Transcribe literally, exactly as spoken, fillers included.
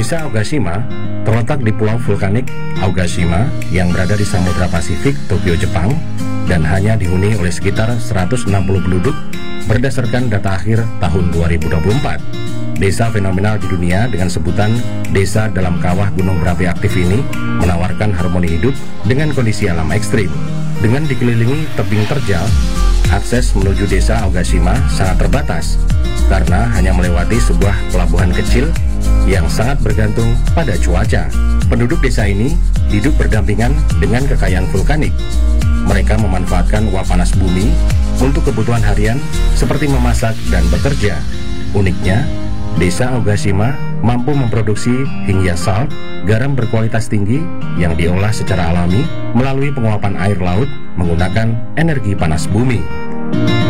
Desa Aogashima terletak di Pulau Vulkanik Aogashima yang berada di Samudra Pasifik, Tokyo, Jepang, dan hanya dihuni oleh sekitar seratus enam puluh penduduk berdasarkan data akhir tahun dua ribu dua puluh empat. Desa fenomenal di dunia dengan sebutan Desa Dalam Kawah Gunung Berapi Aktif ini menawarkan harmoni hidup dengan kondisi alam ekstrim. Dengan dikelilingi tebing terjal, akses menuju Desa Aogashima sangat terbatas karena hanya melewati sebuah pelabuhan kecil yang sangat bergantung pada cuaca. Penduduk desa ini hidup berdampingan dengan kekayaan vulkanik. Mereka memanfaatkan uap panas bumi untuk kebutuhan harian seperti memasak dan bekerja. Uniknya, Desa Aogashima mampu memproduksi hingga salt, garam berkualitas tinggi yang diolah secara alami melalui penguapan air laut menggunakan energi panas bumi.